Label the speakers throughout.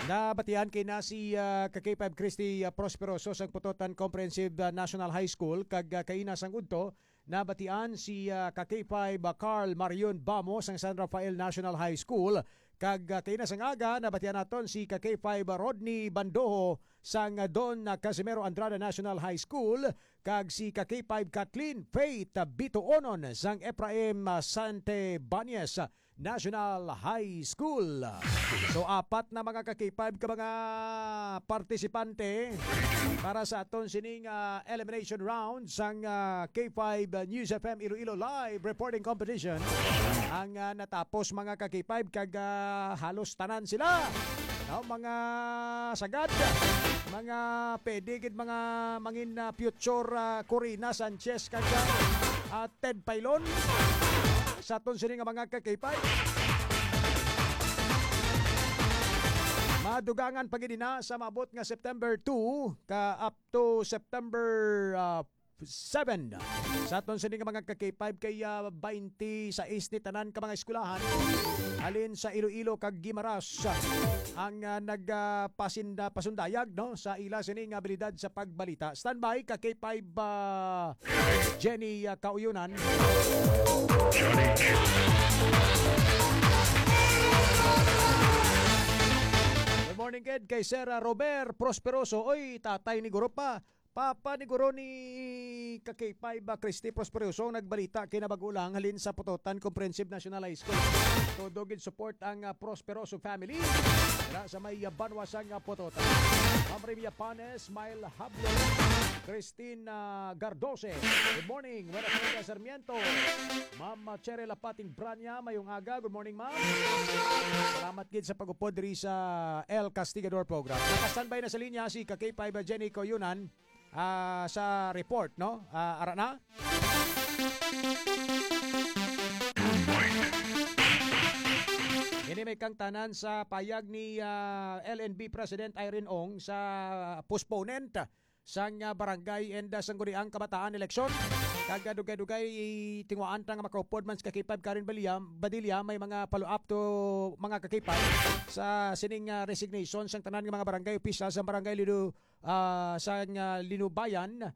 Speaker 1: Nabatian kay na si ka-K5 Christy Prosperoso sa Putotan Comprehensive National High School kag kaina sang udto nabatian si ka-K5 Carl Marion Bamo sang San Rafael National High School kag kaina sang aga nabatian naton si ka-K5 Rodney Bandoho sang Don Casimero Andrada National High School kag si ka-K5 Kathleen Faith Bituonon sang Ephraim Sante Banyes National High School. So apat na mga ka-K5 ka mga partisipante para sa aton sining elimination round sang K5 News FM Iloilo Live Reporting Competition. Ang natapos mga ka-K5 kag halos tanan sila. No, mga sagad, mga pedigid, mga mangin future Corina Sanchez kag Ted Pailon sa aton sining mga ka-K5. Madugangan pagidina sa maabot nga September 2 ka up to September 7. Sa aton sining mga ka-K5 kay 20 sa ni tanan ka mga eskwelahan alin sa Iloilo kag Guimaras ang pasundayag no sa ila sining abilidad sa pagbalita. Standby ka K5 Jenny Kauyunan. Good morning kid kay Sir Robert Prosperoso. Oy, tatay ni Guro pa. Papa ni Guro ni ka-K5 Christy Prosperoso nagbalita kinabagulang halin sa Putotan Comprehensive National High School. Tudogin support ang Prosperoso family sa may banwasang Putotan. Ma'am Revia Panes, Smile Hablo, Christine Gardose. Good morning. Buenas noches, Sarmiento. Ma'am Chere Lapating Branya, mayong aga. Good morning, ma'am. Salamat gid sa pag-upod diri sa El Castigador program. Naka-standby na sa linya si ka-K5 Jenny Koyunan sa report, no? Ara na? Ini may kang tanan sa payag ni LNB President Irene Ong sa postponement sang barangay and sangguniang kabataan eleksyon. Kag dugay-dugay tinguan tang makaupod man sa ka-K5 Karen Badilla may mga follow-up to mga ka-K5 sa sining resignation sang tanan ng mga barangay officials sa barangay sang Linubayan,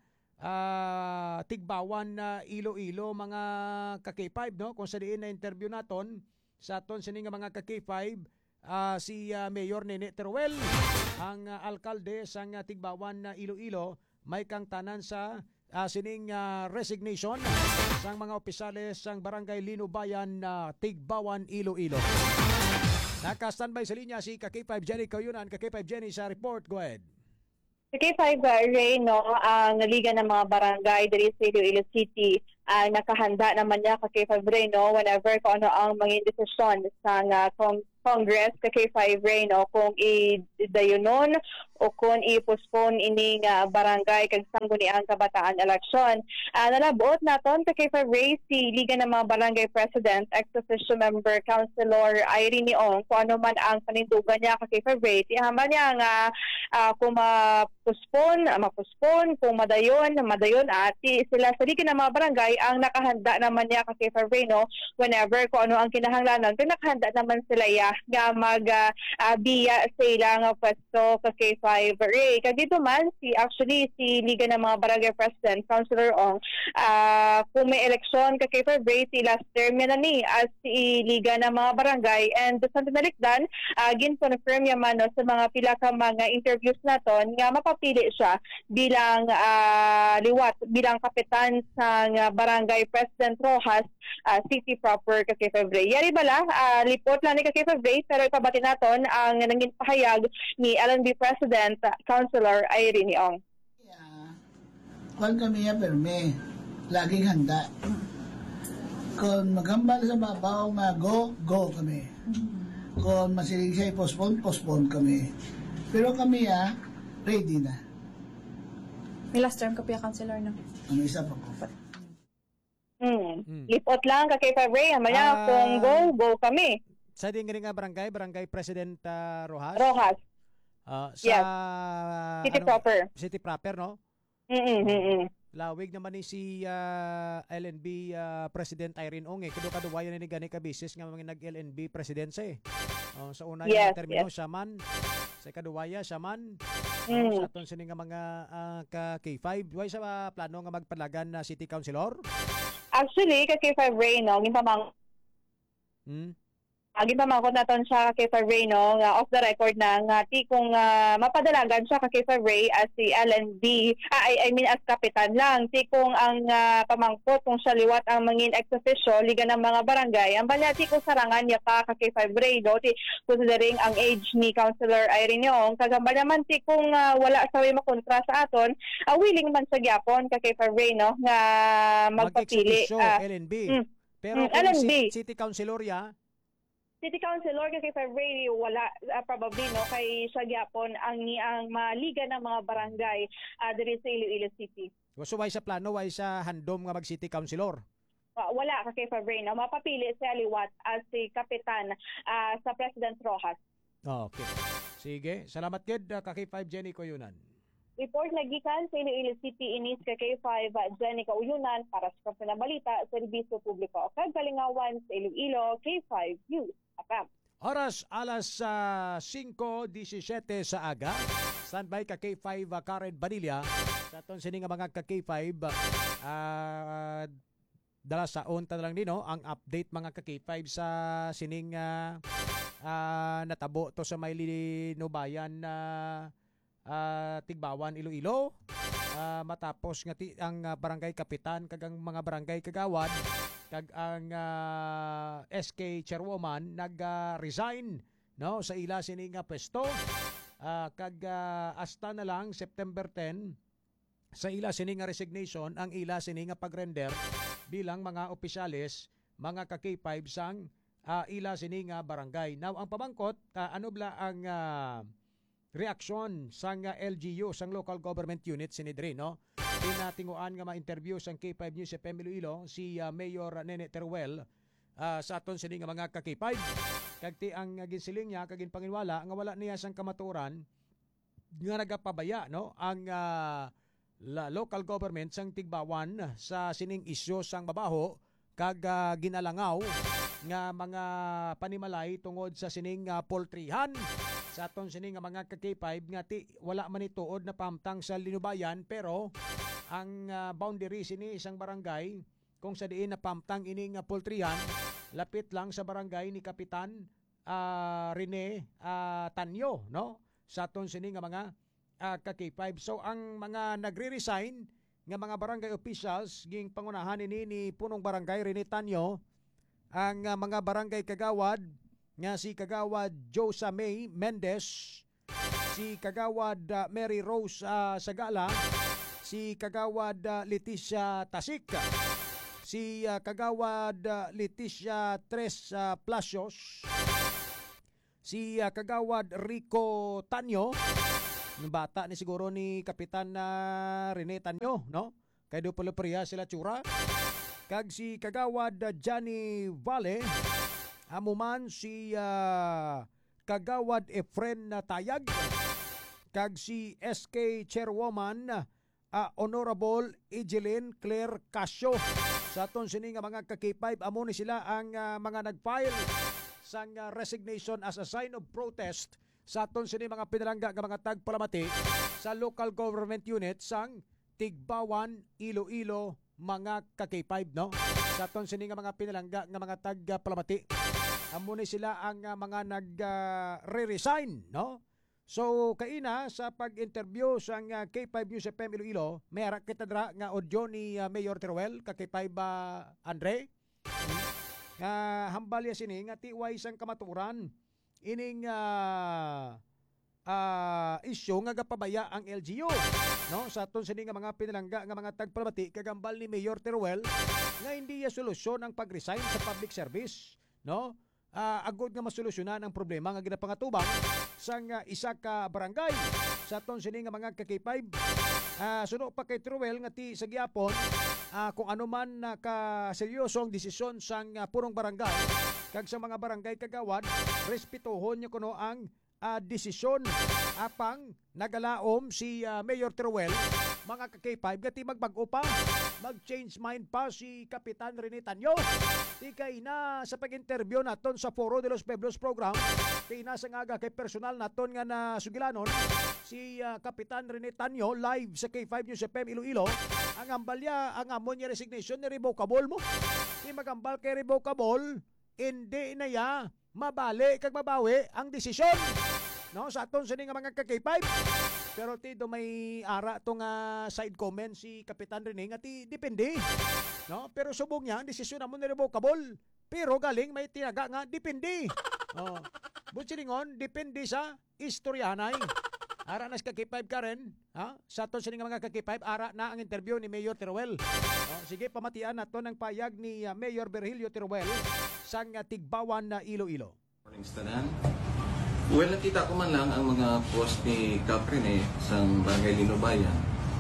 Speaker 1: Tigbawan, Iloilo mga ka-K5 no kung sa diin na interview naton sa aton sining mga ka-K5 si Mayor Nene Teruel ang alkalde sang Tigbawan, Iloilo may kang tanan sa sining resignation sang mga opisyales sang barangay Linubayan, Tigbawan, Iloilo. Naka-standby sa linya si ka-K5 Jenny Koyunan. Ka-K5 Jenny sa report, go ahead.
Speaker 2: K5 Ray, no, ang Liga ng mga barangay diri sa Iloilo City, nakahanda naman niya ka-K5 Ray, no, whenever kung ano ang mga desisyon sa Congress, ka-K5 Ray, no, kung i-dayunon o kung i-postpone ining barangay kag sangguniang kabataan election. Nalabuot naton ka-K5 Ray si Liga ng mga barangay president, ex-officio member, Councilor Irene Ong, kung ano man ang panindugan niya ka-K5 Ray. Tiyaman niya nga kung ma-postpone, kung madayon at sila sa Liga ng mga barangay ang nakahanda naman niya ka-K5 Ray, no, whenever kung ano ang kinahanglanan, kung nakahanda naman sila nga mag-biya sa ilang pwesto ka-K5 Ray. Dito man, si Liga ng mga barangay president, Councilor Ong, kung may eleksyon ka-K5 Ray, si last term yan na ni as si Liga ng mga barangay. And sa tinalikdan, gin-confirm yaman no, sa mga pila ka mga interviews naton nga mapapili siya bilang bilang kapitan sang barangay President Rojas City proper ka-K5 Ray. Yari bala, lipot lang ni ka-K5 Ray, pero ipabati naton ang nanging pahayag ni LNB President Councilor Irene Ong.
Speaker 3: Kung kami perme, laging handa. Kung maghambal sa babaw nga go kami. Kung masiling siya postpone kami. Pero kami ready na.
Speaker 4: May last term ka pa, Councilor, no?
Speaker 3: Ang isa pa ko.
Speaker 2: Lipot lang ka-K5 Ray, hamaya kung go kami.
Speaker 1: Sa din nga barangay President Rojas?
Speaker 2: Rojas.
Speaker 1: Yes.
Speaker 2: City proper.
Speaker 1: City proper, no? Lawig naman ni si LNB President Irene Ong. Kaduwayan ni gani ka bisis nga mga nag-LNB presidency. Sa una yung termino siya man Sa ikaduwaya siya man
Speaker 2: Mm.
Speaker 1: sa aton sini nga mga ka K5 way sa plano nga magpalagan na city councilor.
Speaker 2: Actually, kay K5 Ray, no,
Speaker 1: Hmm?
Speaker 2: ginpamangkot naton siya kay Reno nga off the record na nga ti kung mapadalagan siya kay Ray as si LND, I mean as kapitan lang, ti kung ang pamangkot kung siya liwat ang mangin ex officio liga ng mga barangay, ang banya ti kung sarangan niya pa kay Reno, ti considering ang age ni Councilor Irene Yong, kagamba naman ti kung wala sa way makontra sa aton, willing man sa gyapon kay Reno nga magpapili.
Speaker 1: Mag-ex officio, LNB. Pero kung
Speaker 2: LNB.
Speaker 1: city councilor ya,
Speaker 2: City Councilor kay February wala probably no kay siya gyapon ang maliga ng mga barangay diri sa Iloilo City.
Speaker 1: so way sa plano way sa handom nga mag city councilor.
Speaker 2: Wala kay February no mapapili sa liwat as si kapitan sa President Rojas.
Speaker 1: Okay. Sige, salamat gid ka K5 Jenny Koyunan.
Speaker 2: Report nagikan sa Iloilo City inis kay K5 Jenny Kauyunan para sa Kapila Balita, Serbisyo Publiko. Kag Kalingawan sa Iloilo, K5 News. Akam.
Speaker 1: Oras alas 5:17 sa aga. Standby ka K5 Karen Banilla. Sa aton sini nga mga ka K5 dala sa unta na lang dino ang update mga ka K5 sa sining natabo to sa may Linubayan na Tigbawan Iloilo. Matapos nga ang barangay kapitan kag ang mga barangay kagawad kag ang SK chairwoman nag-resign no sa ila sini nga pwesto kag hasta na lang September 10 sa ila sini nga resignation ang ila sini nga pagrender bilang mga opisyales mga ka K5 sang ila sini nga barangay. Now ang pamangkot ano bla ang reaksyon sang LGU sang local government unit sinidri no. Tinatinguan nga ma-interview sang K5 News FM Iloilo si Mayor Nene Teruel sa aton sini nga mga ka K5 kag ti ang ginsiling niya kag ginpanginwala nga wala niya sang kamatuoran nga nagapabaya no ang local government sang Tigbawan sa sining isyu sang mabaho kag ginalangaw nga mga panimalay tungod sa sining poultryhan sa aton sining nga mga ka K5 nga ti wala man ituod na pamtang sa Linubayan pero ang boundary sini isang barangay kung sa diin na pamtang ining poultryhan lapit lang sa barangay ni Kapitan Rene Tanyo no sa aton sini nga mga ka K5. So ang mga nagre-resign nga mga barangay officials ging pangunahan ni punong barangay Rene Tanyo ang mga barangay kagawad nga si Kagawad Josa May Mendez, si Kagawad Mary Rose Sagala, si Kagawad Leticia Tasik, si Kagawad Leticia Tres Plasios, si Kagawad Rico Tanyo, yung bata ni siguro ni Kapitan Rene Tanyo, no? Kay do pala sila tsura. Kag si Kagawad Johnny Vale, amuman si Kagawad Efren Tayag, kag si SK Chairwoman Honorable Ejeline Claire Casio. Sa aton sini nga mga ka-K5 amo ni sila ang mga nag-file sang resignation as a sign of protest sa aton sini mga pinalangga nga mga tagpalamati sa local government unit sang Tigbawan Iloilo mga ka-K5 no. Sa aton sini nga mga pinalangga nga mga tagpalamati amo ni sila ang mga nag-re-resign no. So kaina sa pag-interview sang K5 News FM Iloilo, mayara kita dra nga audio ni Mayor Teruel ka K5 Andre. Hambal ya sini nga tiway sang kamaturan ining issue nga gapabaya ang LGU no sa aton sini nga mga pinalangga nga mga tagpalamati kagambal ni Mayor Teruel nga hindi ya solusyon ang pag-resign sa public service no. Agod nga masolusyonan ang problema nga ginapangatubang sang isa ka barangay sa aton sini nga mga ka-K5. Suno pa kay Teruel nga ti sa gyapon kung ano man ka seryosong desisyon sang purong barangay kag sa mga barangay kagawad respetuhon niyo kuno ang desisyon apang nagalaom si Mayor Teruel mga ka-K5 gati magbag-o pa, mag-change mind pa si Kapitan Rene Tanyo. Di kay na sa pag-interview naton sa Foro de los Pueblos program, kay na sa nga kay personal naton nga na sugilanon si Kapitan Rene Tanyo live sa K5 News FM Iloilo. Ang ambalya, ang amon niya resignation ni revocable mo. Di magambal kay revocable, hindi na ya mabali kag mabawi ang desisyon. No, sa aton sa nga mga ka-K5. Pero tido may ara tong side comment si Kapitan Rene nga ti depende. No, pero subong niya ang desisyon namon ni revocable. Pero galing may tinaga nga depende. Oh. Butsilingon depende sa istoryanay. Ara na sa ka-K5 ka rin, ha? Sa aton sa mga ka-K5 ara na ang interview ni Mayor Teruel. Sige, pamatian nato ng payag ni Mayor Virgilio Teruel sang Tigbawan na Iloilo.
Speaker 5: Morning, Stanan. Well, nakita ko man lang ang mga post ni Caprine sa Barangay Linubayan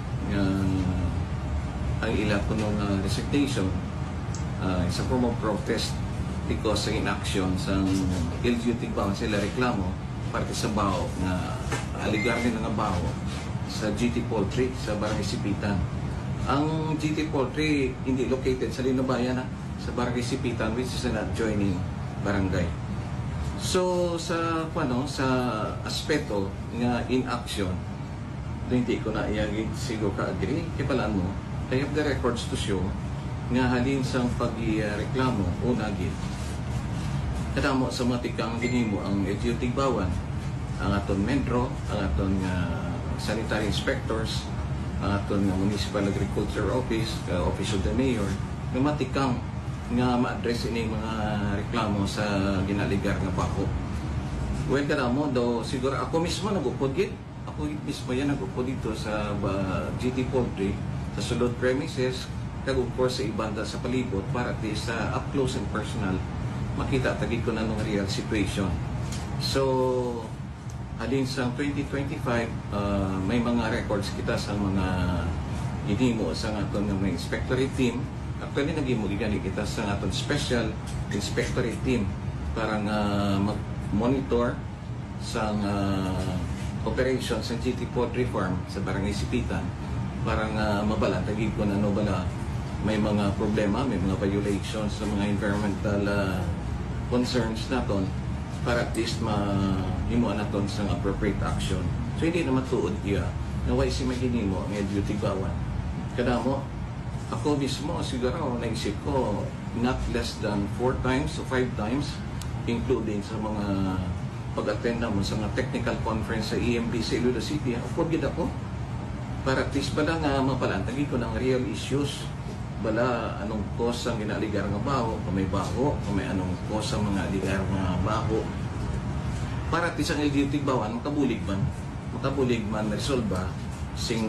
Speaker 5: ang ila ko nung resignation sa form of protest because sa inaction sa LGU Tigbawan sila reklamo parte sa bao na aligar nila nga bao sa GT Poultry sa Barangay Sipitan. Ang GT Poultry hindi located sa Linubayan sa Barangay Sipitan which is an adjoining barangay. So sa sa aspeto nga in action hindi ko na iyagin siguro ka-agree kipalaan mo I have the records to show nga halin sang pag-reklamo o nagit kadamo sa mga tikang ginimo ang LGU Tigbawan ang aton Metro, ang aton sanitary inspectors, ang aton Municipal Agriculture Office, Office of the Mayor nga matikang nga ma-address ini mga reklamo sa ginaligar nga bako. Well, kadamo daw siguro ako mismo nagupod gid. Ako mismo yan nagupod dito sa GT Poultry sa sulod premises kag of course sa ibanda sa palibot para at least sa up close and personal makita tagid ko na nung real situation. So halin sa 2025 may mga records kita sa mga ginimo sa aton nga inspectorate team. Actually, nag-imugigani kita sa aton special inspectorate team para mag-monitor sa operations sa GT Poultry Farm sa Barangay Sipitan para mabala, tagig ko na bala may mga problema, may mga violations sa mga environmental concerns naton para at least himuan naton sa appropriate action. So, hindi na matuod iya na why si maginimo ng LGU Tigbawan. Kadamo, ako mismo siguro naisip ko not less than 4 times o 5 times including sa mga pag-attend naman sa mga technical conference sa EMB sa Iloilo City. Afford gid ako para at least bala nga mapalantagi ko ng real issues bala anong cause ang ginaligar nga baho kung may baho, kung may anong cause ang mga aligar nga baho para at least ang LGU Tigbawan makabulig man resolba sing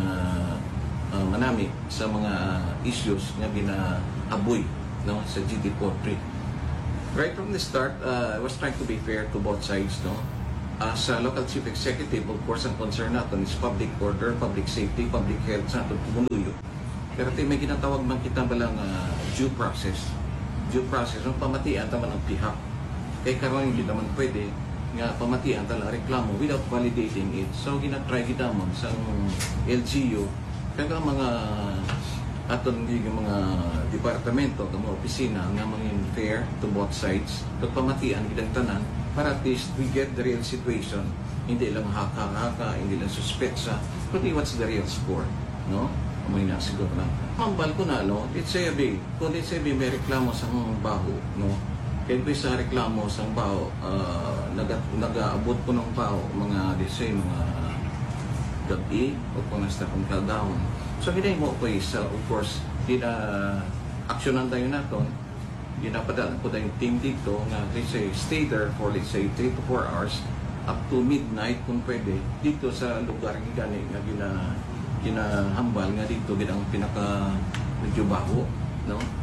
Speaker 5: manami sa mga issues nga ginaaboy sa GT Poultry. Right from the start, I was trying to be fair to both sides. As local chief executive, of course, ang concern natin is public order, public safety, public health sa ating Tumunuyo. Pero may ginatawag man kita balang due process. Due process, ang pamatian naman ang pihak. Kaya karoon hindi naman pwede nga pamatian talang reklamo without validating it. So, ginatry kita mo sa LGU kaya mga aton mga departamento, mga opisina nga mga fair to both sides pagpamatian kitang tanan para at least we get the real situation, hindi lang haka-haka, hindi lang suspetsa, but what's the real score, no? May nasiguro na mambal ko na, no? Let's say kung let's say may reklamo sa baho, no? Kaya sa reklamo sa baho nag-aabot ko ng baho mga let's say mga gabi o kung nasta kong kaldaon. So, hinay mo ko is, of course, aksyonan tayo natin. Ginapadala ko tayong team dito nga, let's say, stay there for, let's say, 3 to 4 hours up to midnight kung pwede dito sa lugar ng gani nga ginahambal nga dito ginang pinaka medyo baho, no?